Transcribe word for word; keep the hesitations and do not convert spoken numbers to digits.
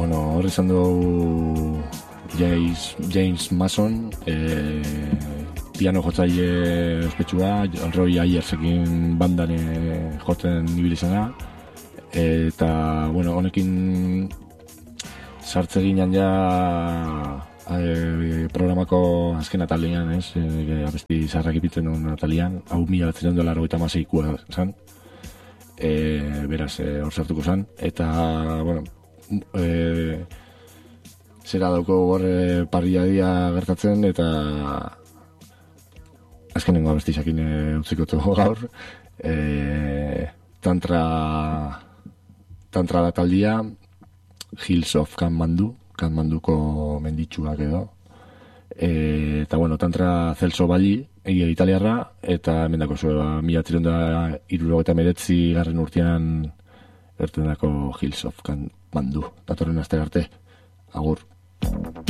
Bueno, hor izan du James, James Mason, e, piano jotzaile ospetsua, Roy Ayersekin bandan e, jotzen ibili zena, eta, bueno, honekin sartze ginen ja e, programako azken atalian, ez? E, abesti zarrak ipitzen duen atalian, hau mila batzen duen laro eta maseikua zan, e, beraz, e, hor sartuko zan, eta, bueno, e, zera dauko gorre parriadia gertatzen, eta azkenengo abestizakin e, utzikotu gaur, e, tantra tantra da taldia, Hills of Kathmandu, Kathmanduko menditsuak edo, e, eta bueno, tantra Celso Balli, egia italiarra, eta emendako zua, mila txironda irurogeta meretzi garren urtean ertuenako Hills of Kathmandu, datorren aste arte, agur.